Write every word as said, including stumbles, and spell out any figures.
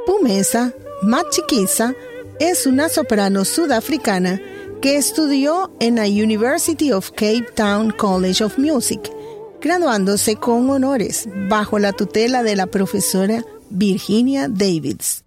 Phumeza Matshikiza es una soprano sudafricana que estudió en la University of Cape Town College of Music, graduándose con honores bajo la tutela de la profesora Virginia Davids.